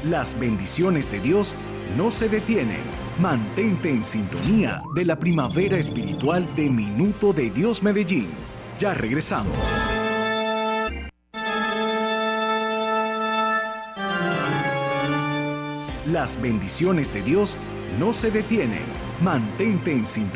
Las bendiciones de Dios no se detienen. Mantente en sintonía de la primavera espiritual de Minuto de Dios Medellín. Ya regresamos. Las bendiciones de Dios no se detienen. Mantente en sintonía.